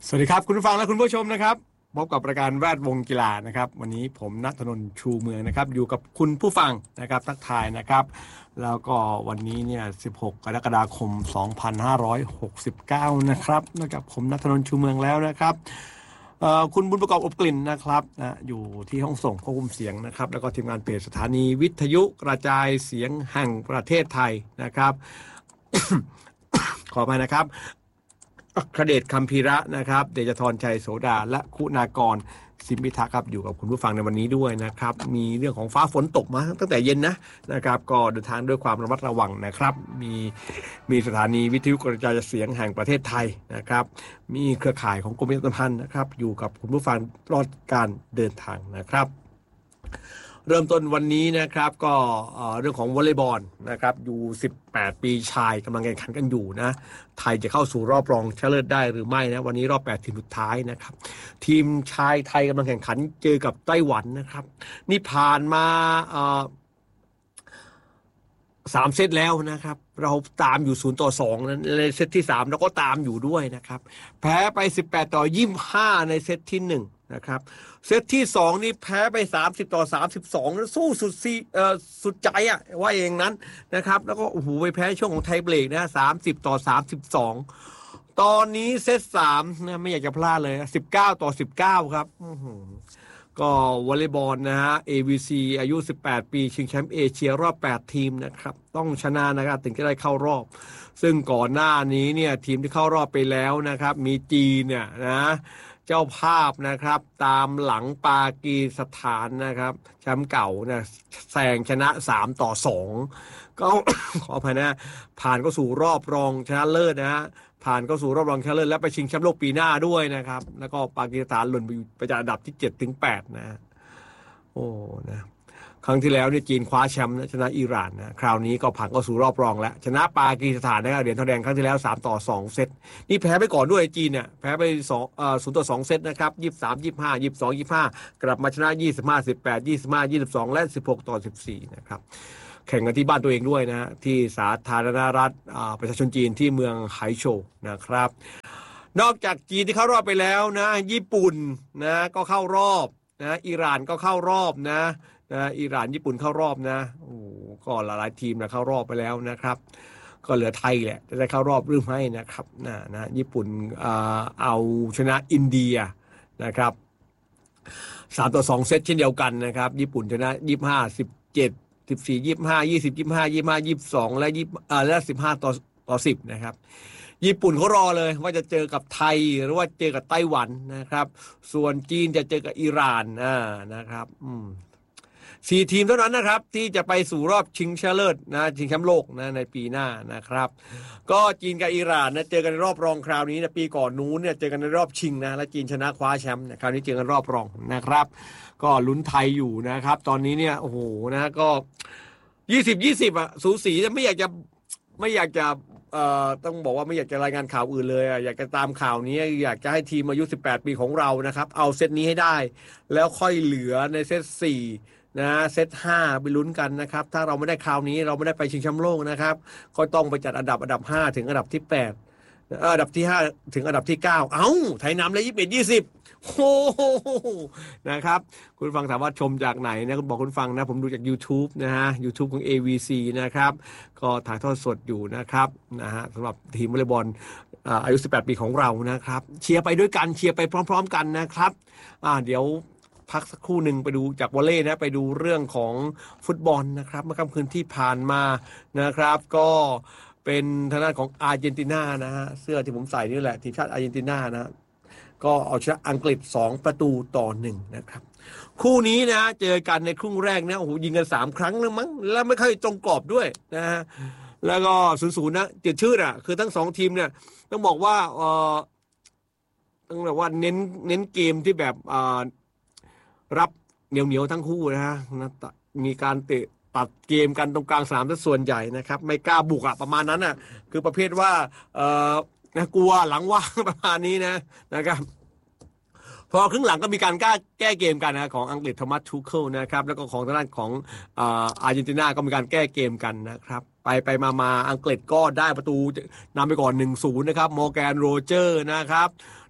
สวัสดีครับคุณผู้ฟังและคุณผู้ชมนะครับพบกับรายการแวดวงกีฬานะครับวันนี้ผมณัฐนนท์ชูเมืองนะครับอยู่กับคุณผู้ฟังนะครับทักทายนะครับแล้วก็วันนี้เนี่ย16กรกฎาคม2569นะครับนอกจากผมณัฐนนท์ชูเมืองแล้วนะครับคุณบุญประกอบอบกลิ่นนะครับอยู่ที่ห้องส่งควบคุมเสียงนะครับแล้วก็ทีมงานเพจสถานีวิทยุกระจายเสียงแห่งประเทศไทยนะครับ ขออภัยนะครับอัครเดชคัมภีระนะครับเดชธรชัยโสดาและคุณากรสิมพิทักษ์ครับอยู่กับคุณผู้ฟังในวันนี้ด้วยนะครับมีเรื่องของฟ้าฝนตกมาตั้งแต่เย็นนะครับก็เดินทางด้วยความระมัดระวังนะครับมีสถานีวิทยุกระจายเสียงแห่งประเทศไทยนะครับมีเครือข่ายของกรมประชาสัมพันธ์นะครับอยู่กับคุณผู้ฟังตลอดการเดินทางนะครับเริ่มต้นวันนี้นะครับก็เรื่องของวอลเลย์บอลนะครับอยู่18ปีชายกำลังแข่งขันกันอยู่นะไทยจะเข้าสู่รอบรองชนะเลิศได้หรือไม่นะวันนี้รอบ8ทีมสุดท้ายนะครับทีมชายไทยกำลังแข่งขันเจอกับไต้หวันนะครับนี่ผ่านมา3เซตแล้วนะครับเราตามอยู่0-2ในเซตที่3เราก็ตามอยู่ด้วยนะครับแพ้ไป18-25ในเซตที่1นะครับเซตที่2นี่แพ้ไป30-32แล้วสู้สุดใจว่าเองนั้นนะครับแล้วก็โอ้โหไปแพ้ช่วงของไทยเบรกนะ30-32ตอนนี้เซต3นะไม่อยากจะพลาดเลย19-19ครับก็วอลเลย์บอลนะฮะ AVC อายุ18ปีชิงแชมป์เอเชียรอบ8ทีมนะครับต้องชนะนะครับถึงจะได้เข้ารอบซึ่งก่อนหน้านี้เนี่ยทีมที่เข้ารอบไปแล้วนะครับมีจีนเนี่ยนะเจ้าภาพนะครับตามหลังปากีสถานนะครับแชมป์เก่านะแซงชนะ3-2ก็ ขออภัยนะผ่านก็สู่รอบรองชนะเลิศนะฮะผ่านเข้าสู่รอบรองชนะเลิศและไปชิงแชมป์โลกปีหน้าด้วยนะครับแล้วก็ปากีสถานหล่นไปจากอันดับที่7-8นะโอ้นะครั้งที่แล้วเนี่ยจีนคว้าแชมป์ชนะอิหร่านนะคราวนี้ก็ผ่านเข้าสู่รอบรองแล้วชนะปากีสถานนะครับเหรียญทองแดงครั้งที่แล้ว3-2เซตนี่แพ้ไปก่อนด้วยจีนเนี่ยแพ้ไป0-2เซตนะครับ23-25 22-25กลับมาชนะ25-18 25-22และ16-14นะครับแข่งกันที่บ้านตัวเองด้วยนะที่สาธารณรัฐประชาชนจีนที่เมืองไหโฉวนะครับนอกจากจีนที่เข้ารอบไปแล้วนะญี่ปุ่นนะก็เข้ารอบนะอิหร่านก็เข้ารอบนะอิหร่านญี่ปุ่นเข้ารอบนะโอ้ก็หลายทีมนะเข้ารอบไปแล้วนะครับก็เหลือไทยแหละจะได้เข้ารอบหรือไม่นะครับนะญี่ปุ่นเอาชนะอินเดียนะครับ3-2เซตเช่นเดียวกันนะครับญี่ปุ่นชนะ25-17 14-25 20-25 25-22และ15-10นะครับญี่ปุ่นเขารอเลยว่าจะเจอกับไทยหรือว่าเจอกับไต้หวันนะครับส่วนจีนจะเจอกับอิหร่านนะครับ4ทีมเท่านั้นนะครับที่จะไปสู่รอบชิงชนะเลิศนะชิงแชมป์โลกนะในปีหน้านะครับก็จีนกับอิหร่านนะเจอกันในรอบรองคราวนี้นะปีก่อนนู้นเนี่ยเจอกันในรอบชิงนะและจีนชนะคว้าแชมป์คราวนี้เจอกันรอบรองนะครับก็ลุ้นไทยอยู่นะครับตอนนี้เนี่ยโอ้โหนะก็20-20สูสีไม่อยากจะต้องบอกว่าไม่อยากจะรายงานข่าวอื่นเลยอยากจะตามข่าวนี้อยากจะให้ทีมอายุ18ปีของเรานะครับเอาเซตนี้ให้ได้แล้วค่อยเหลือในเซต4นะเซต5ไปลุ้นกันนะครับถ้าเราไม่ได้คราวนี้เราไม่ได้ไปชิงแชมป์โลกนะครับก็ต้องไปจัดอันดับ5ถึงอันดับที่8อันดับที่5ถึงอันดับที่9ไทยนำเลย21-20โอ้โหนะครับคุณฟังถามว่าชมจากไหนนะคุณบอกคุณฟังนะผมดูจาก YouTube นะฮะ YouTube ของ AVC นะครับก็ถ่ายทอดสดอยู่นะครับนะฮะสำหรับทีมวอลเลย์บอลอายุ18ปีของเรานะครับเชียร์ไปด้วยกันเชียร์ไปพร้อมๆกันนะครับเดี๋ยวพักสักครู่หนึ่งไปดูจากวอลเลย์นะไปดูเรื่องของฟุตบอลนะครับเมื่อค่ำคืนที่ผ่านมานะครับก็เป็นทางด้านของอาร์เจนตินานะฮะเสื้อที่ผมใส่นี่แหละทีมชาติอาร์เจนตินานะก็เอาชนะอังกฤษ2-1นะครับคู่นี้นะเจอกันในครึ่งแรกนะโอ้โหยิงกัน3ครั้งแล้วมั้งแล้วไม่ค่อยตรงกรอบด้วยนะฮะแล้วก็0-0นะเจ็ดชื่อคือทั้ง2ทีมเนี่ยต้องบอกว่าต้องแบบว่าเน้นเกมที่แบบรับเหนียวทั้งคู่นะมีการเตะตัดเกมกันตรงกลางสนามซะส่วนใหญ่นะครับไม่กล้าบุกประมาณนั้นคือประเภทว่ากลัวหลังว่างประมาณนี้นะครับพอครึ่งหลังก็มีการแก้เกมกันของอังกฤษโทมัสทูเคิลนะครับแล้วก็ของทางด้านของอาร์เจนตินาก็มีการแก้เกมกันนะครับไปมาอังกฤษก็ได้ประตูนำไปก่อน 1-0 นะครับมอร์แกนโรเจอร์นะครับ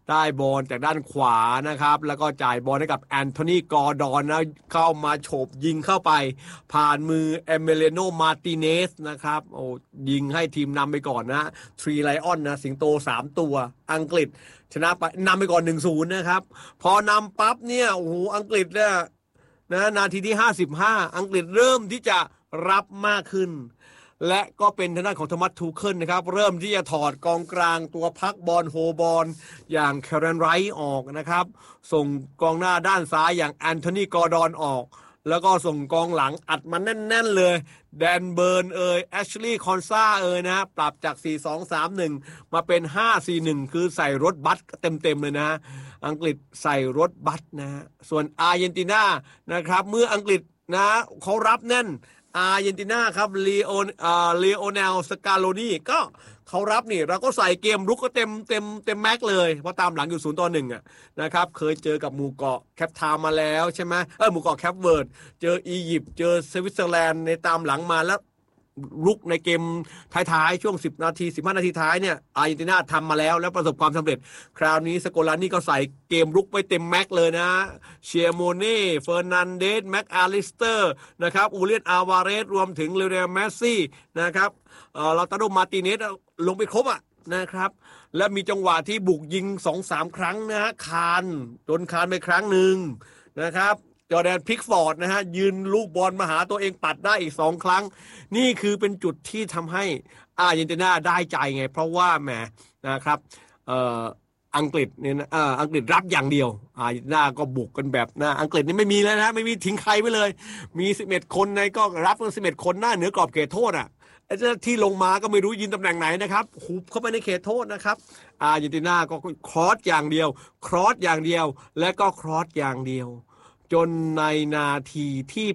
ได้บอลจากด้านขวานะครับแล้วก็จ่ายบอลให้กับแอนโทนีกอร์ดอนนะเข้ามาโฉบยิงเข้าไปผ่านมือเอเมเลโนมาร์ติเนสนะครับโอ้ยิงให้ทีมนำไปก่อนนะทรีไลออนนะสิงโต3ตัวอังกฤษชนะไปนำไปก่อน 1-0 นะครับพอนำปั๊บเนี่ยโอ้โหอังกฤษเนี่ยนะนาทีที่55อังกฤษเริ่มที่จะรับมากขึ้นและก็เป็นทางด้านของโทมัสทูเคิลนะครับเริ่มที่จะถอดกองกลางตัวพักบอลโฮบอลอย่างแคเรนไรท์ออกนะครับส่งกองหน้าด้านซ้ายอย่างแอนโทนีกอร์ดอนออกแล้วก็ส่งกองหลังอัดมันแน่นๆเลยแดนเบิร์นแอชลีย์คอนซานะปรับจาก 4-2-3-1 มาเป็น 5-4-1 คือใส่รถบัสเต็มๆเลยนะอังกฤษใส่รถบัสนะส่วนอาร์เจนตินานะครับเมื่ออังกฤษนะเขารับแน่นอาร์เจนตินาครับลีโอเนลสกาโลนีก็เขารับนี่เราก็ใส่เกมรุกก็เต็มแม็กเลยเพราะตามหลังอยู่0-1นะครับเคยเจอกับหมู่เกาะแคปทาวน์มาแล้วใช่ไหมหมู่เกาะแคปเวิร์ดเจออียิปต์เจอสวิตเซอร์แลนด์ในตามหลังมาแล้วลุกในเกมท้ายๆช่วง10 นาที 15 นาทีท้ายเนี่ยอาร์เจนตินาทำมาแล้วประสบความสำเร็จคราวนี้สโกลานี่ก็ใส่เกมลุกไปเต็มแม็กเลยนะเชียโมเน่เฟอร์นันเดสแม็กอาลิสเตอร์นะครับอูเลียนอาวาเรสรวมถึงเลโอเนลเมสซี่นะครับลาตาโดมาร์ติเนสลงไปครบนะครับและมีจังหวะที่บุกยิง 2-3 ครั้งนะฮะโดนคานไปครั้งหนึ่งนะครับจอร์แดนพิกฟอร์ดนะฮะยืนลูกบอลมาหาตัวเองปัดได้อีก2 ครั้งนี่คือเป็นจุดที่ทำให้อาร์เจนตินาได้ใจไงเพราะว่าแหมนะครับอังกฤษเนี่ยอังกฤษรับอย่างเดียวอาร์เจนตินาก็บุกกันแบบนะอังกฤษนี่ไม่มีแล้วนะไม่มีทิ้งใครไปเลยมี11 คนในก็รับกัน11 คนหน้าเหนือกรอบเขตโทษไอ้เจ้าที่ลงมาก็ไม่รู้ยินตำแหน่งไหนนะครับหุบเข้าไปในเขตโทษนะครับอาร์เจนตินาก็ครอสอย่างเดียวและก็ครอสอย่างเดียวจนในนาทีที่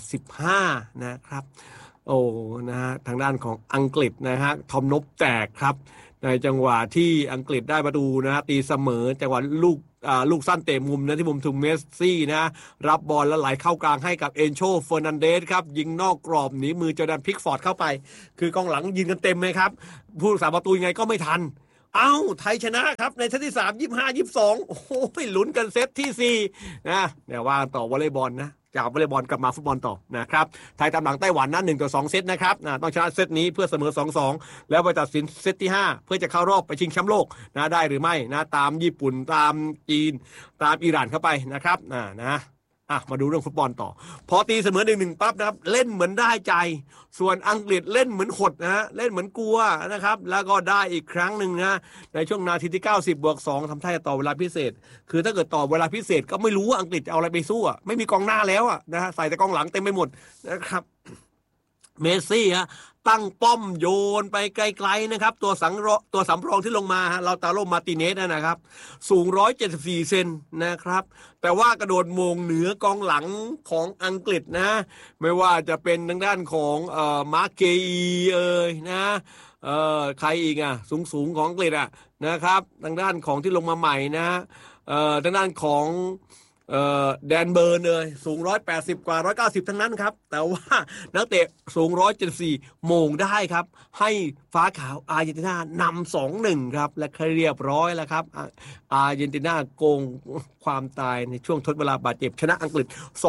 85นะครับโอ้นะฮะทางด้านของอังกฤษนะฮะทอมนบแตกครับในจังหวะที่อังกฤษได้ประตูนะฮะตีเสมอจังหวะลูกสั้นเตะมุมนะที่มุมถึงเมสซี่นะรับบอลแล้วไหลเข้ากลางให้กับเอนโชเฟอร์นันเดสครับยิงนอกกรอบหนีมือจอร์แดนพิกฟอร์ดเข้าไปคือกองหลังยิงกันเต็มเลยครับผู้รักษาประตูยังไงก็ไม่ทันไทยชนะครับในเซตที่3 25-22โอ้โหลุ้นกันเซตที่4นะเดี๋ยวว่าต่อวอลเลย์บอลนะจากวอลเลย์บอลกลับมาฟุตบอลต่อนะครับไทยตามหลังไต้หวันนะ1-2เซตนะครับต้องชนะเซตนี้เพื่อเสมอ 2-2 แล้วไปตัดสินเซตที่5เพื่อจะเข้ารอบไปชิงแชมป์โลกนะได้หรือไม่นะตามญี่ปุ่นตามจีนตามอิหร่านเข้าไปนะครับมาดูเรื่องฟุตบอลต่อพอตีเสมอ 1-1 ปั๊บนะครับเล่นเหมือนได้ใจส่วนอังกฤษเล่นเหมือนขดนะฮะเล่นเหมือนกลัวนะครับแล้วก็ได้อีกครั้งหนึ่งนะในช่วงนาทีที่90+2ทำท่าจะต่อเวลาพิเศษคือถ้าเกิดต่อเวลาพิเศษก็ไม่รู้ว่าอังกฤษจะเอาอะไรไปสู้ไม่มีกองหน้าแล้วนะฮะใส่แต่กองหลังเต็มไปหมดนะครับเมสซี่ตั้งป้อมโยนไปไกลๆนะครับตัวสำรองที่ลงมาลาตาโรมาร์ติเนสนะครับสูง174 เซนนะครับแต่ว่ากระโดดโมงเหนือกองหลังของอังกฤษนะไม่ว่าจะเป็นทางด้านของมาร์เกอีนะใครอีกสูงของอังกฤษนะครับทางด้านของที่ลงมาใหม่นะทางด้านของแดนเบิร์นสูง180 กว่า190ทั้งนั้นครับแต่ว่านักเตะสูง174โมงได้ครับให้ฟ้าขาวอาร์เจนตินานำ 2-1 ครับและเรียบร้อยแล้วครับอาร์เจนตินาโกงความตายในช่วงทดเวลาบาดเจ็บชนะอังกฤษ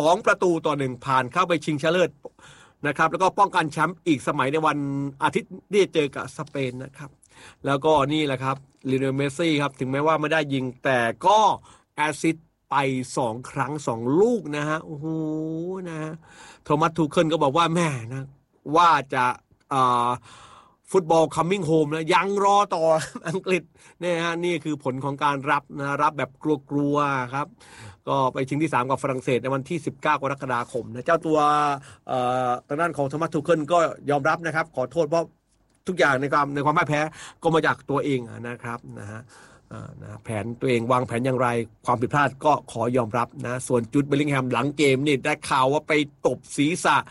2-1ผ่านเข้าไปชิงชนะเลิศนะครับแล้วก็ป้องกันแชมป์อีกสมัยในวันอาทิตย์ที่จะเจอกับสเปนนะครับแล้วก็นี่แหละครับลิโอเนลเมสซี่ครับถึงแม้ว่าไม่ได้ยิงแต่ก็แอสซิสต์ไป2 ครั้ง2 ลูกนะฮะโอ้โหนะโทมัสทูเคิลก็บอกว่าแม่นะว่าจะฟุตบอลคัมมิ่งโฮมนะยังรอต่ออังกฤษเนี่ยฮะนี่คือผลของการรับแบบกลัวๆครับก็ไปชิงที่3กับฝรั่งเศสในวันที่19 กรกฎาคมนะเจ้าตัวทางด้านของโทมัสทูเคิลก็ยอมรับนะครับขอโทษเพราะทุกอย่างในความพ่ายแพ้ก็มาจากตัวเองนะครับนะฮะแผนตัวเองวางแผนอย่างไรความผิดพลาดก็ขอยอมรับนะส่วนจุดเบลลิงแฮมหลังเกมนี่ได้ข่าวว่าไปตบศีรษะ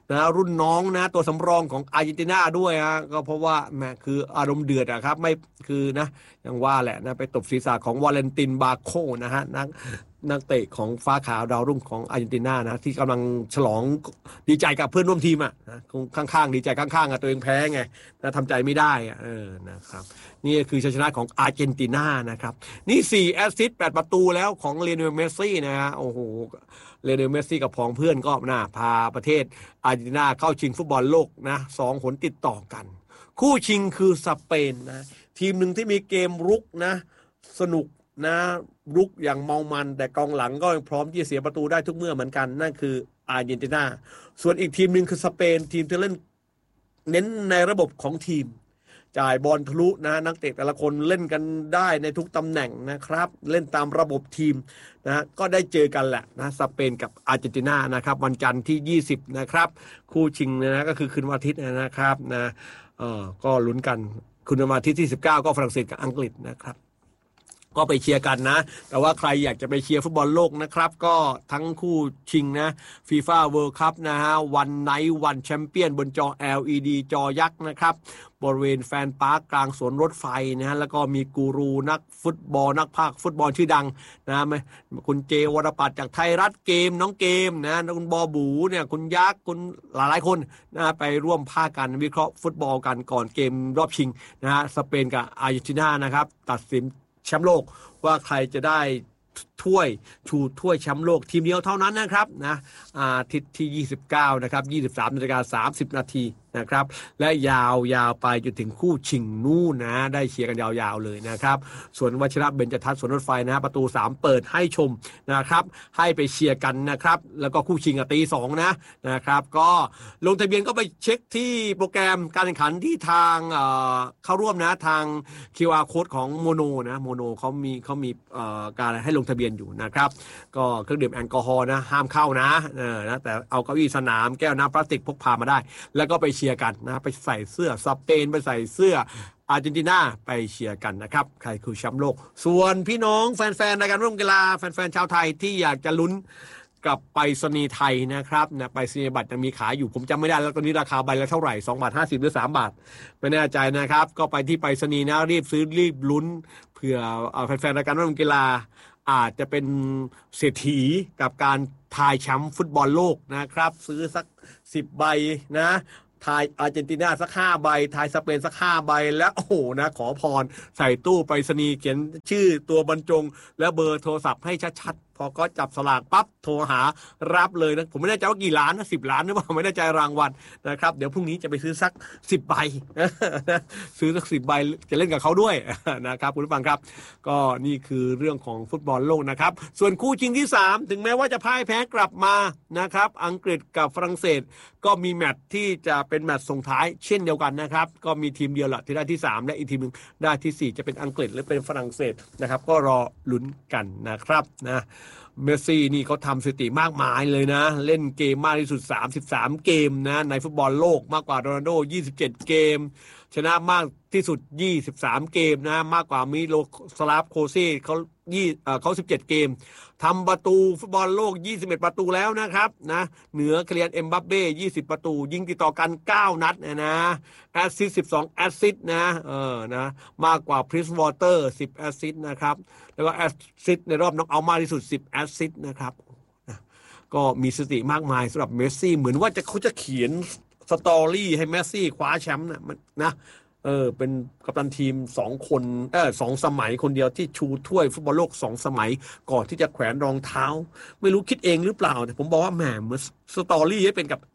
นะรุ่นน้องนะตัวสำรองของอาร์เจนตินาด้วยฮะก็เพราะว่าแหมคืออารมณ์เดือดอะครับไม่คือนะอย่างว่าแหละนะไปตบศีรษะของวาเลนตินบาโคนะฮะนักเตะของฟ้าขาวดาวรุ่งของอาร์เจนตินานะที่กำลังฉลองดีใจกับเพื่อนร่วมทีมอ่ะนะข้างๆดีใจข้างๆอ่ะตัวเองแพ้ไงนะทำใจไม่ได้อ่ะนะครับนี่คือชัยชนะของอาร์เจนตินานะครับนี่4แอสซิสต์8ประตูแล้วของเลโอเนลเมสซี่นะฮะโอ้โหเลโอเนลเมสซี่กับพ้องเพื่อนก็น่าพาประเทศอาร์เจนตินาเข้าชิงฟุตบอลโลกนะ2 หนติดต่อกันคู่ชิงคือสเปนนะทีมหนึ่งที่มีเกมรุกนะสนุกนะรุกอย่างเมามันแต่กองหลังก็พร้อมที่จะเสียประตูได้ทุกเมื่อเหมือนกันนั่นคืออาร์เจนตินาส่วนอีกทีมหนึ่งคือสเปนทีมที่เล่นเน้นในระบบของทีมจ่ายบอลทะลุนะนักเตะแต่ละคนเล่นกันได้ในทุกตำแหน่งนะครับเล่นตามระบบทีมนะก็ได้เจอกันแหละนะสเปนกับอาร์เจนตินานะครับวันจันทร์ที่20นะครับคู่ชิงนะก็คือคืนวันอาทิตย์นะครับนะก็ลุ้นกันคืนวันอาทิตย์ที่19ก็ฝรั่งเศสกับอังกฤษนะครับก็ไปเชียร์กันนะแต่ว่าใครอยากจะไปเชียร์ฟุตบอลโลกนะครับก็ทั้งคู่ชิงนะฟีฟ่าเวิลด์คัพนะฮะวันไนท์วันแชมเปี้ยนบนจอ LED จอยักษ์นะครับบริเวณแฟนพาร์คกลางสวนรถไฟนะฮะแล้วก็มีกูรูนักฟุตบอลนักพากย์ฟุตบอลชื่อดังนะคุณเจวรปัตรจากไทยรัฐเกมน้องเกมนะคุณบอบูเนี่ยคุณยักษ์คุณหลายคนนะไปร่วมพากย์กันวิเคราะห์ฟุตบอลกันก่อนเกมรอบชิงนะฮะสเปนกับอาร์เจนตินานะครับตัดสินแชมป์โลกว่าใครจะได้ชูถ้วยแชมป์โลกทีมเดียวเท่านั้นนะครับนะอาทิตย์ที่29นะครับ23:30 นาทีนะครับและยาวไปจนถึงคู่ชิงนู่นนะได้เชียร์กันยาวๆเลยนะครับส่วนวชิระเบญจทัศน์สวนรถไฟนะประตู3เปิดให้ชมนะครับให้ไปเชียร์กันนะครับแล้วก็คู่ชิงตี 2นะครับก็ลงทะเบียนก็ไปเช็คที่โปรแกรมการแข่งขันที่ทางเข้าร่วมนะทาง QR Code ของโมโนเขามีการให้ลงทะเบียนอยู่นะครับก็เครื่องดื่มแอลกอฮอล์นะห้ามเข้านะแต่เอาเก้าอี้สนามแก้วน้ำพลาสติกพกพามาได้แล้วก็ไปเชียร์กันนะไปใส่เสื้อสเปนไปใส่เสื้ออาร์เจนตินาไปเชียร์กันนะครับใครคือแชมป์โลกส่วนพี่น้องแฟนๆรายการร่วมกีฬาแฟนๆชาวไทยที่อยากจะลุ้นกับไปรษณีย์ไทยนะครับนะไปรษณียบัตรยังมีขายอยู่ผมจำไม่ได้แล้วตอนนี้ราคาใบละเท่าไหร่2.50 บาทหรือ3 บาทไม่แน่ใจนะครับก็ไปที่ไปรษณีย์นะรีบซื้อรีบลุ้นเผื่อแฟนๆรายการร่วมกีฬาอาจจะเป็นเศรษฐีกับการทายแชมป์ฟุตบอลโลกนะครับซื้อสัก10 ใบนะทายอาร์เจนตินาสัก5 ใบทายสเปนสัก5 ใบแล้วโอ้โหนะขอพรใส่ตู้ไปรษณีย์เขียนชื่อตัวบรรจงและเบอร์โทรศัพท์ให้ชัดๆพอก็จับสลากปั๊บโทรหารับเลยนะผมไม่แน่ใจว่ากี่ล้านนะ10 ล้านหรือเปล่าไม่แน่ใจรางวัลนะครับเดี๋ยวพรุ่งนี้จะไปซื้อสัก10 ใบซื้อสัก10 ใบจะเล่นกับเขาด้วยนะครับคุณผู้ฟังครับก็นี่คือเรื่องของฟุตบอลโลกนะครับส่วนคู่ชิงที่3ถึงแม้ว่าจะพ่ายแพ้กลับมานะครับอังกฤษกับฝรั่งเศสก็มีแมตช์ที่จะเป็นแมตช์ส่งท้ายเช่นเดียวกันนะครับก็มีทีมเดียวแหละที่ได้ที่3และอีกทีมนึงได้ที่4จะเป็นอังกฤษหรือเป็นฝรั่งเศสนะครับก็รอลุ้นกันนะครับนะเมสซี่นี่เขาทำสถิติมากมายเลยนะเล่นเกมมากที่สุด33 เกมนะในฟุตบอลโลกมากกว่าโรนัลโด27 เกมชนะมากที่สุด23 เกมนะมากกว่ามิโลสลาฟโคเซ่เขา17 เกมทำประตูฟุตบอลโลก21 ประตูแล้วนะครับนะเหนือเคลียนเอ็มบัปเป้20 ประตูยิงติดต่อกัน9 นัดนะแอสซิสต์12 แอสซิสต์นะนะมากกว่าพริสวอเตอร์10 แอสซิสต์นะครับแล้วก็แอสซิสต์ในรอบน็อกเอาท์มากที่สุด10 แอสซิสต์นะครับก็มีสถิติมากมายสำหรับเมสซี่เหมือนว่าเขาจะเขียนสตอรี่ให้เมสซี่คว้าแชมป์นะเป็นกัปตันทีม2 คน2 สมัยคนเดียวที่ชูถ้วยฟุตบอลโลก2 สมัยก่อนที่จะแขวนรองเท้าไม่รู้คิดเองหรือเปล่าแต่ผมบอกว่าแหมเหมือนสตอรี่ให้เป็นกับ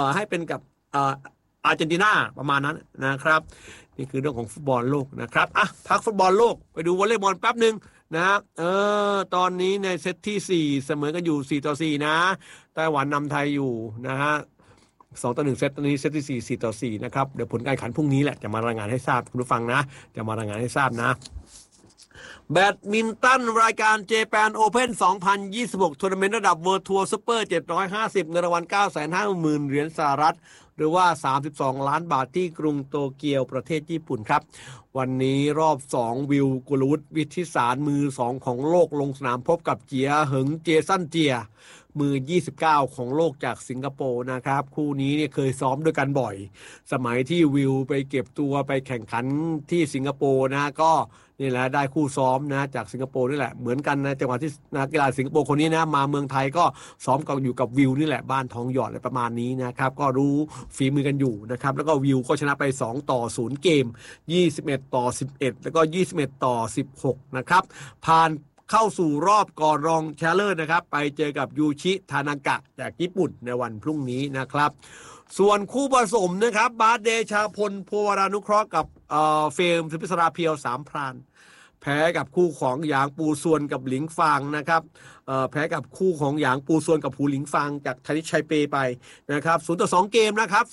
อาร์เจนตินาประมาณนั้นนะครับนี่คือเรื่องของฟุตบอลโลกนะครับพักฟุตบอลโลกไปดูวอลเลย์บอลแป๊บนึงนะตอนนี้ในเซตที่4เสมอกันอยู่4-4นะไต้หวันนำไทยอยู่นะฮะ2-1 เซตตอนนี้เซตที่4-4นะครับเดี๋ยวผลการแข่งขันพรุ่งนี้แหละจะมารายงานให้ทราบคุณผู้ฟังนะจะมารายงานให้ทราบนะแบดมินตันรายการ Japan Open 2026 ทัวร์นาเมนต์ระดับ World Tour Super 750 เงินรางวัล 950,000 เหรียญสหรัฐหรือว่า32 ล้านบาทที่กรุงโตเกียวประเทศญี่ปุ่นครับวันนี้รอบ2วิวกุลวุฒิวิทิสารมือ2ของโลกลงสนามพบกับเจียเหิงเจซันเจียมือ29ของโลกจากสิงคโปร์นะครับคู่นี้เนี่ยเคยซ้อมด้วยกันบ่อยสมัยที่วิวไปเก็บตัวไปแข่งขันที่สิงคโปร์นะก็นี่แหละได้คู่ซ้อมนะจากสิงคโปร์นี่แหละเหมือนกันนะจังหวะที่นักกีฬาสิงคโปร์คนนี้นะมาเมืองไทยก็ซ้อมกับอยู่กับวิวนี่แหละบ้านทองหยอดอะไรประมาณนี้นะครับก็รู้ฝีมือกันอยู่นะครับแล้วก็วิวก็ชนะไป2-0เกม21-11แล้วก็21-16นะครับผ่านเข้าสู่รอบก่อนรองชนะเลิศนะครับไปเจอกับยูชิทานากะจากญี่ปุ่นในวันพรุ่งนี้นะครับส่วนคู่ผสมนะครับบาสเดชาพลโพวรานุเคราะห์กับเฟรมสุพิศราเพียวสามพรานแพ้กับคู่ของหยางปูซวนกับหลิงฟางนะครับแพ้กับคู่ของหยางปูซวนกับหูหลิงฟางจากธนิชชัยเปไปนะครับ0-2เกมนะครับ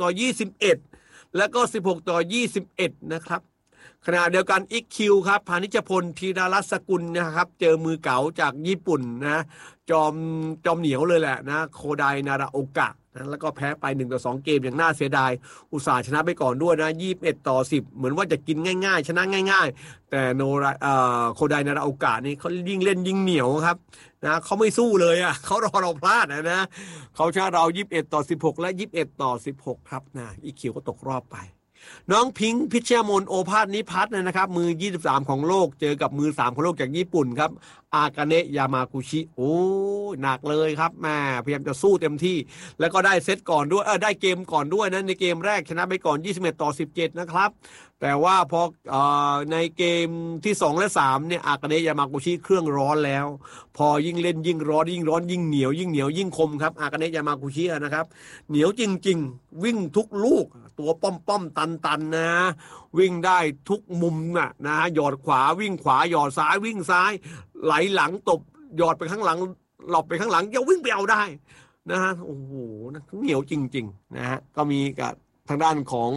16-21แล้วก็16-21นะครับขณะเดียวกันอีกคิวครับพานิชพลธีรรัตน์สกุลนะครับเจอมือเก๋าจากญี่ปุ่นนะจอมเหนียวเลยแหละนะโคไดนาราโอกะนะแล้วก็แพ้ไป1-2เกมอย่างน่าเสียดายอุตส่าห์ชนะไปก่อนด้วยนะ21-10เหมือนว่าจะกินง่ายๆชนะง่ายๆแต่โคไดนาราโอกะนี่เขายิ่งเล่นยิ่งเหนียวครับนะเขาไม่สู้เลยอ่ะเขารอเราพลาดนะเขาชนะเรา21-16และ21-16ครับนะอีคิวก็ตกรอบไปน้องพิงค์พิชยามนโอภาสนิพัฒน์นะครับมือ23ของโลกเจอกับมือ3ของโลกจากญี่ปุ่นครับอากาเนะยามากุชิโอ้หนักเลยครับแม่พยายามจะสู้เต็มที่แล้วก็ได้เซตก่อนด้วยได้เกมก่อนด้วยนะในเกมแรกชนะไปก่อน21-17นะครับแต่ว่าพอในเกมที่2และ3เนี่ยอากาเนะยามากุชิเครื่องร้อนแล้วพอยิ่งเล่นยิ่งร้อนยิ่งเหนียวยิ่งคมครับอากาเนะยามากุชินะครับเหนียวจริงๆวิ่งทุกลูกตัวป้อมตันนะวิ่งได้ทุกมุมนะหยอดขวาวิ่งขวาหยอดซ้ายวิ่งซ้ายไหลหลังตบหยอดไปข้างหลังหลบไปข้างหลังยังวิ่งไปเอาได้นะฮะโอ้โหเหนียวจริงๆนะฮะก็มีกับทางด้านของ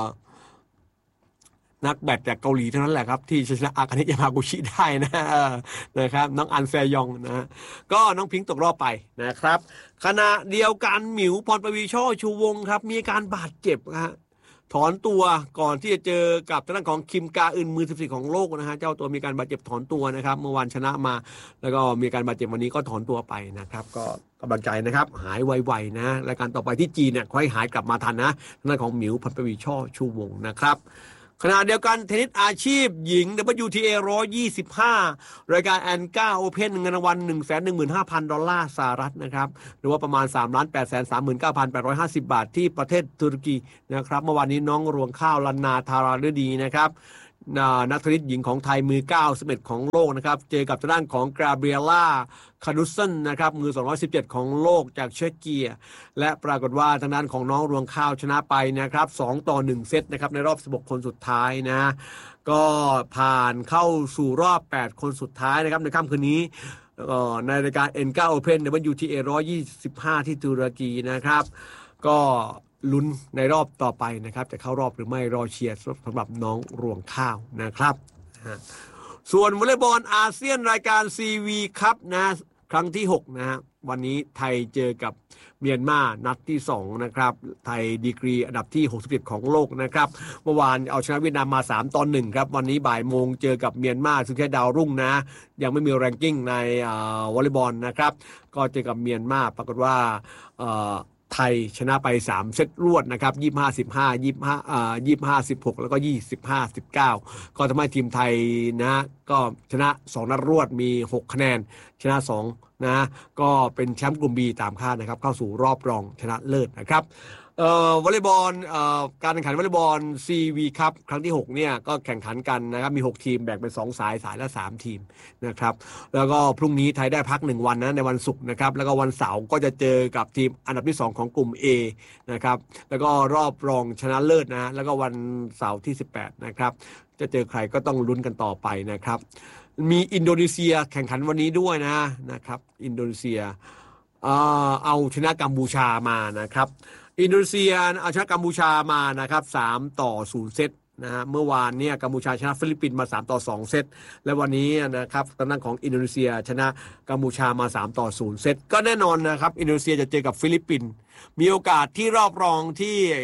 นักแบดจากเกาหลีเท่านั้นแหละครับที่ชนะอากาเนะยามากุชิได้นะครับน้องอันแซยองนะก็น้องพิงค์ตกรอบไปนะครับขณะเดียวกันหมิวพรปวีช่อชูวงครับมีการบาดเจ็บฮะถอนตัวก่อนที่จะเจอกับทางด้านของคิมกาอึนมือ14ของโลกนะฮะเจ้าตัวมีการบาดเจ็บถอนตัวนะครับเมื่อวานชนะมาแล้วก็มีการบาดเจ็บวันนี้ก็ถอนตัวไปนะครับก็กำลังใจนะครับหายไวๆนะรายการต่อไปที่จีนเนี่ยค่อยหายกลับมาทันนะทางด้านของหมิวพรปวีช่อชูวงนะครับขณะเดียวกันเทนนิสอาชีพหญิง WTA 125รายการแอนก้าโอเพ่นเงินรางวัล $115,000 สหรัฐนะครับหรือว่าประมาณ 3,839,850 บาทที่ประเทศตุรกีนะครับเมื่อวานนี้น้องรวงข้าวลันนาธาราฤดีนะครับนักเทนนิสหญิงของไทยมือ91ของโลกนะครับเจอกับทางด้านของกราเบรียล่าคานุสันนะครับมือ217ของโลกจากเชคเกียและปรากฏว่าทางด้านของน้องรวงข้าวชนะไปนะครับ2-1เซตนะครับในรอบ16คนสุดท้ายนะก็ผ่านเข้าสู่รอบ8คนสุดท้ายนะครับในค่ำคืนนี้ในรายการ N9 Open WTA 125ที่ตุรกีนะครับก็ลุ้นในรอบต่อไปนะครับจะเข้ารอบหรือไม่รอเชียร์สำหรับน้องรวงข้าวนะครับส่วนวอลเลย์บอลอาเซียนรายการ CV ครับนะครั้งที่6นะฮะวันนี้ไทยเจอกับเมียนมานัดที่2นะครับไทยดีกรีอันดับที่67ของโลกนะครับเมื่อวานเอาชนะเวียดนามมา3-1ครับวันนี้บ่ายโมงเจอกับเมียนมาซึ่งแค่ดาวรุ่งนะยังไม่มีแรงกิ้งในวอลเลย์บอลนะครับก็เจอกับเมียนมาปรากฏว่าไทยชนะไป3เซตรวดนะครับ25-15 25-16แล้วก็25-19ก็ทำให้ทีมไทยนะก็ชนะ2นัดรวดมี6คะแนนชนะ2นะก็เป็นแชมป์กลุ่ม B ตามคาดนะครับเข้าสู่รอบรองชนะเลิศนะครับวอลเลย์บอลการแข่งขันวอลเลย์บอล CV ครับครั้งที่6เนี่ยก็แข่งขันกันนะครับมี6ทีมแบ่งเป็น2สายละ3ทีมนะครับแล้วก็พรุ่งนี้ไทยได้พัก1วันนะในวันศุกร์นะครับแล้วก็วันเสาร์ก็จะเจอกับทีมอันดับที่2ของกลุ่ม A นะครับแล้วก็รอบรองชนะเลิศนะแล้วก็วันเสาร์ที่18นะครับจะเจอใครก็ต้องลุ้นกันต่อไปนะครับมีอินโดนีเซียแข่งขันวันนี้ด้วยนะครับอินโดนีเซียเอาชนะกัมพูชามานะครับอินโดนีเซียเอาชนะกัมพูชามานะครับ3-0เซตนะฮะเมื่อวานเนี่ยกัมพูชาชนะฟิลิปปินส์มา3-2เซตและวันนี้นะครับทางด้านของอินโดนีเซียชนะกัมพูชามา3-0เซตก็แน่นอนนะครับอินโดนีเซียจะเจอกับฟิลิปปินส์มีโอกาสที่รอบรองที่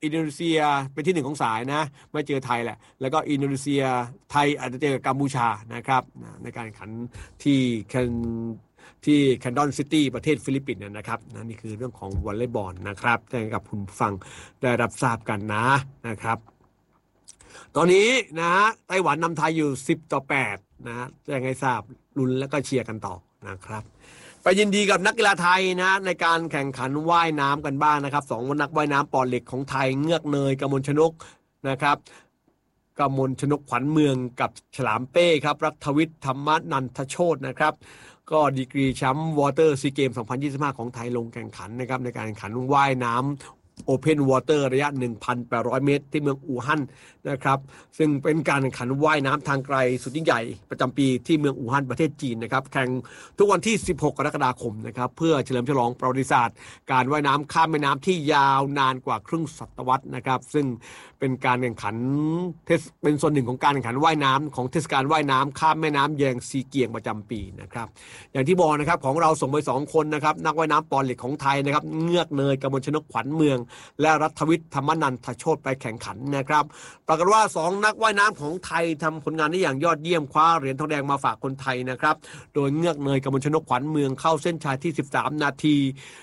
อินโดนีเซียเป็นที่1ของสายนะไม่เจอไทยแหละแล้วก็อินโดนีเซียไทยอาจจะเจอกัมพูชานะครับในการแข่งขันที่แคนดอนซิตี้ประเทศฟิลิปปินส์นะครับนี่คือเรื่องของวอลเลย์บอลนะครับแจ้งกับคุณฟังได้รับทราบกันนะครับตอนนี้นะไต้หวันนำไทยอยู่10-8นะแจ้งให้ทราบลุ้นแล้วก็เชียร์กันต่อนะครับไปยินดีกับนักกีฬาไทยนะในการแข่งขันว่ายน้ำกันบ้างนะครับ2นักว่ายน้ำปอเหล็กของไทยเงือกเนยกมลชนกนะครับกมลชนกขวัญเมืองกับฉลามเป้ครับรัฐวิทย์ธรรมนันทโชตนะครับก็ดีกรีแชมป์วอเตอร์ซีเกม 2025 ของไทยลงแข่งขันนะครับในการแข่งขันว่ายน้ำโอเพนวอเตอร์ระยะ 1,800 เมตรที่เมืองอู่ฮั่นนะครับซึ่งเป็นการแข่งขันว่ายน้ำทางไกลสุดยิ่งใหญ่ประจำปีที่เมืองอู่ฮั่นประเทศจีนนะครับแข่งทุกวันที่16 กรกฎาคมนะครับเพื่อเฉลิมฉลองประวัติศาสตร์การว่ายน้ำข้ามแม่น้ำที่ยาวนานกว่าครึ่งศตวรรษนะครับซึ่งเป็นการแข่งขันเป็นส่วนหนึ่งของการแข่งขันว่ายน้ำของเทศกาลว่ายน้ำข้ามแม่น้ำแยงซีเกียงประจำปีนะครับอย่างที่บอกนะครับของเราส่งไป2คนนะครับนักว่ายน้ำปอเหล็กของไทยนะครับเงือกเนยกมลชนกขวัญเมืองและรัฐวิทย์ธรรมนันทโชตไปแข่งขันนะครับปรากฏว่า2นักว่ายน้ำของไทยทำผลงานได้อย่างยอดเยี่ยมคว้าเหรียญทองแดงมาฝากคนไทยนะครับโดยเงือกเนยกมลชนกขวัญเมืองเข้าเส้นชัยที่13 นาที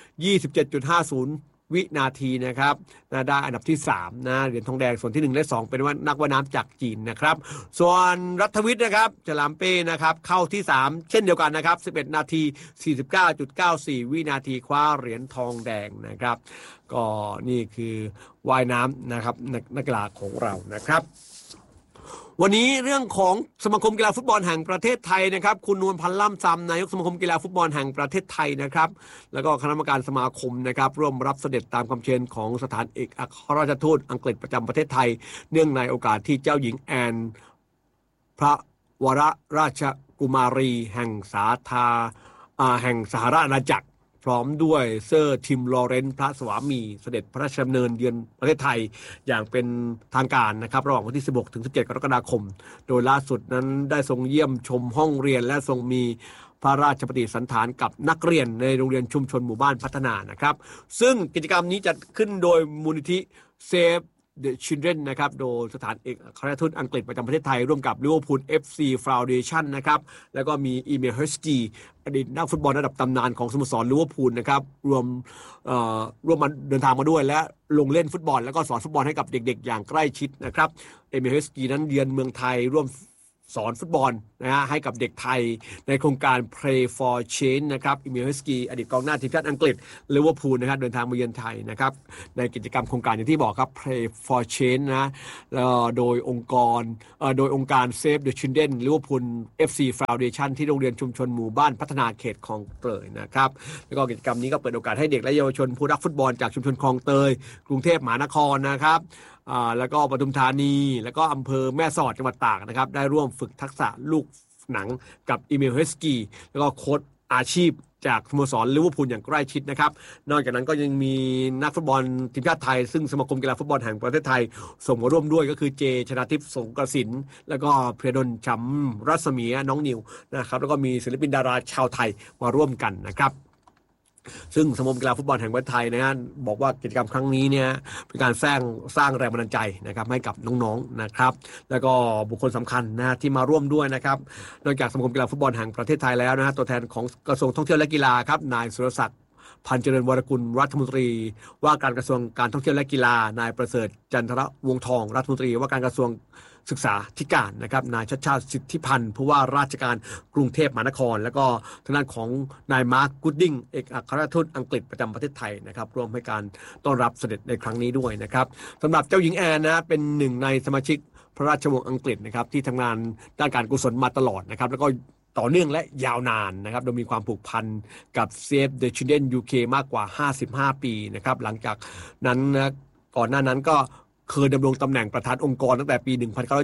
27.50 วินาทีนะครับได้อันดับที่3นะเหรียญทองแดงส่วนที่1และ2เป็นว่านักว่ายน้ำจากจีนนะครับส่วนรัฐวิทย์นะครับฉลามเป้นะครับเข้าที่3เช่นเดียวกันนะครับ11 นาที 49.94 วินาทีคว้าเหรียญทองแดงนะครับก็นี่คือว่ายน้ำนะครับนักกีฬาของเรานะครับวันนี้เรื่องของสมาคมกีฬาฟุตบอลแห่งประเทศไทยนะครับคุณนวลพันธ์ล่ำซำนายกสมาคมกีฬาฟุตบอลแห่งประเทศไทยนะครับแล้วก็คณะกรรมการสมาคมนะครับร่วมรับเสด็จตามคำเชิญของสถานเอกอัครราชทูตอังกฤษประจำประเทศไทยเนื่องในโอกาสที่เจ้าหญิงแอนพระวรราชกุมารีแห่งสหราชอาณาจักรพร้อมด้วยเซอร์ทิมลอเรนซ์พระสวามีเสด็จพระราชดำเนินเยือนประเทศไทยอย่างเป็นทางการนะครับระหว่างวันที่16 ถึง 17 กรกฎาคมโดยล่าสุดนั้นได้ทรงเยี่ยมชมห้องเรียนและทรงมีพระราชปฏิสันถานกับนักเรียนในโรงเรียนชุมชนหมู่บ้านพัฒนานะครับซึ่งกิจกรรมนี้จัดขึ้นโดยมูลนิธิ Save the Children นะครับโดยสถานเอกอัครราชทูตอังกฤษประจำประเทศไทยร่วมกับลิเวอร์พูล FC Foundation นะครับแล้วก็มีอีเมลเฮสกีอดีตนักฟุตบอลระดับตำนานของสโมสรลิเวอร์พูลนะครับรวมมาเดินทางมาด้วยและลงเล่นฟุตบอลแล้วก็สอนฟุตบอลให้กับเด็กๆอย่างใกล้ชิดนะครับอีเมลเฮสกีนั้นเยือนเมืองไทยร่วมสอนฟุตบอลนะฮะให้กับเด็กไทยในโครงการ Play for Change นะครับอีเมลเฮสกีอดีตกองหน้าทีมชาติอังกฤษลิเวอร์พูลนะครับเดินทางมาเยือนไทยนะครับในกิจกรรมโครงการอย่างที่บอกครับ Play for Change นะโดยองค์การ Save the Children ลิเวอร์พูล FC Foundation ที่โรงเรียนชุมชนหมู่บ้านพัฒนาเขตคลองเตยนะครับแล้วก็กิจกรรมนี้ก็เปิดโอกาสให้เด็กและเยาวชนผู้รักฟุตบอลจากชุมชนคลองเตยกรุงเทพมหานครนะครับแล้วก็ปทุมธานีแล้วก็อำเภอแม่สอดจังหวัดตากนะครับได้ร่วมฝึกทักษะลูกหนังกับอีเมลเฮสกีแล้วก็โค้ชอาชีพจากสโมสรลิเวอร์พูลอย่างใกล้ชิดนะครับนอกจากนั้นก็ยังมีนักฟุตบอลทีมชาติไทยซึ่งสมาคมกีฬาฟุตบอลแห่งประเทศไทยส่งมาร่วมด้วยก็คือเจชนาทิพย์สงกระสินแล้วก็เพรดลฉำรัศมีน้องนิวนะครับแล้วก็มีศิลปินดาราชาวไทยมาร่วมกันนะครับซึ่งสมาคมกีฬาฟุตบอลแห่งประเทศไทยนะฮะบอกว่ากิจกรรมครั้งนี้เนี่ยเป็นการสร้างแรงบันดาลใจนะครับให้กับน้องๆนะครับแล้วก็บุคคลสำคัญนะที่มาร่วมด้วยนะครับนอกจากสมาคมกีฬาฟุตบอลแห่งประเทศไทยแล้วนะฮะตัวแทนของกระทรวงท่องเที่ยวและกีฬาครับนายสุรศักดิ์พันเจริญวรกุลรัฐมนตรีว่าการกระทรวงการท่องเที่ยวและกีฬานายประเสริฐจันทรวงศ์ทองรัฐมนตรีว่าการกระทรวงศึกษาธิการนะครับนายชัชชาติสิทธิพันธ์ผู้ว่าราชการกรุงเทพมหานครแล้วก็ทางด้านของนายมาร์คกูดดิ้งเอกอัครราชทูตอังกฤษประจำประเทศไทยนะครับร่วมให้การต้อนรับเสด็จในครั้งนี้ด้วยนะครับสำหรับเจ้าหญิงแอนนะเป็นหนึ่งในสมาชิกพระราชวงศ์อังกฤษนะครับที่ทำงานด้านการกุศลมาตลอดนะครับแล้วก็ต่อเนื่องและยาวนานนะครับโดยมีความผูกพันกับ Save the Children UK มากกว่า55 ปีนะครับหลังจากนั้นนะก่อนหน้านั้นก็เคยดำรงตำแหน่งประธานองค์กรตั้งแต่ปี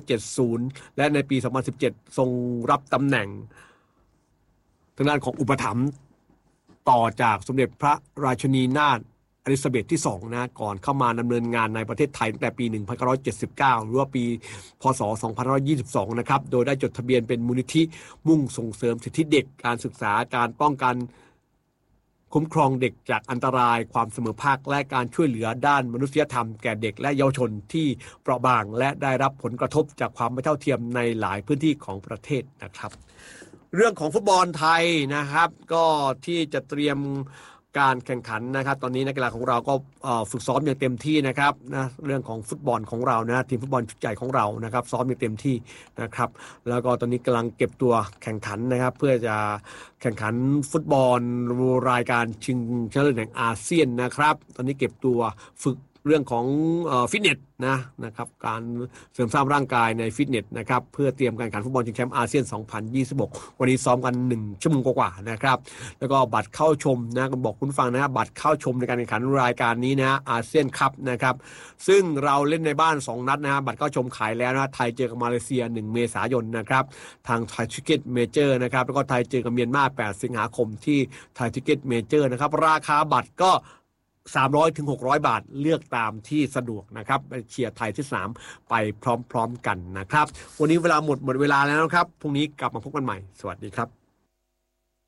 1970 และในปี 2017 ทรงรับตำแหน่งทางด้านของอุปถัมภ์ต่อจากสมเด็จพระราชินีนาถอลิซาเบธที่2นะก่อนเข้ามาดำเนินงานในประเทศไทยตั้งแต่ปี 1979 หรือว่าปี พ.ศ. 2522 นะครับโดยได้จดทะเบียนเป็นมูลนิธิมุ่งส่งเสริมสิทธิเด็กการศึกษาการป้องกันคุ้มครองเด็กจากอันตรายความเสมอภาคและการช่วยเหลือด้านมนุษยธรรมแก่เด็กและเยาวชนที่เปราะบางและได้รับผลกระทบจากความไม่เท่าเทียมในหลายพื้นที่ของประเทศนะครับเรื่องของฟุตบอลไทยนะครับก็ที่จะเตรียมการแข่งขันนะครับตอนนี้นักกีฬาของเราก็ฝึกซ้อมอย่างเต็มที่นะครับนะเรื่องของฟุตบอลของเรานะทีมฟุตบอลชุดใหญ่ของเรานะครับซ้อมอย่างเต็มที่นะครับแล้วก็ตอนนี้กำลังเก็บตัวแข่งขันนะครับเพื่อจะแข่งขันฟุตบอลรายการชิงชนะเลิศแห่งอาเซียนนะครับตอนนี้เก็บตัวฝึกเรื่องของฟิตเนสนะครับการเสริมสร้างร่างกายในฟิตเนสนะครับเพื่อเตรียมการแข่งขันฟุตบอลชิงแชมป์อาเซียน 2026 วันนี้ซ้อมกัน1 ชั่วโมงกว่าๆนะครับแล้วก็บัตรเข้าชมนะก็บอกคุณฟังนะบัตรเข้าชมในการแข่งขันรายการนี้นะอาเซียนคัพนะครับซึ่งเราเล่นในบ้าน2 นัดนะบัตรเข้าชมขายแล้วนะไทยเจอกับมาเลเซีย1 เมษายนนะครับทางไทยทิกเก็ตเมเจอร์นะครับแล้วก็ไทยเจอกับเมียนมา8 สิงหาคมที่ไทยทิกเก็ตเมเจอร์นะครับราคาบัตรก็300 ถึง 600 บาทเลือกตามที่สะดวกนะครับเชียร์ไทยที่3ไปพร้อมๆกันนะครับวันนี้เวลาหมดเวลาแล้วนะครับพรุ่งนี้กลับมาพบกันใหม่สวัสดีครับ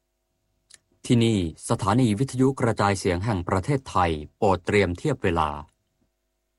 ที่นี่สถานีวิทยุกระจายเสียงแห่งประเทศไทยโปรดเตรียมเทียบเวลา